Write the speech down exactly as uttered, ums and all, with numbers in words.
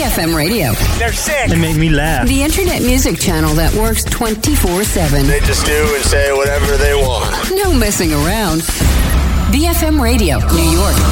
F M Radio. They're sick. They make me laugh. The internet music channel that works twenty-four seven. They just do and say whatever they want. No messing around. B F M Radio, New York.